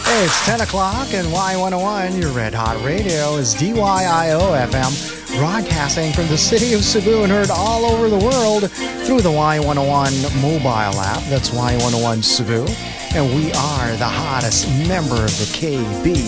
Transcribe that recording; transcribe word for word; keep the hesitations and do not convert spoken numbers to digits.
It's ten o'clock and Y one oh one, your Red Hot Radio, is D Y I O F M, broadcasting from the city of Cebu and heard all over the world through the Y one oh one mobile app. That's Y one oh one Cebu. And we are the hottest member of the K B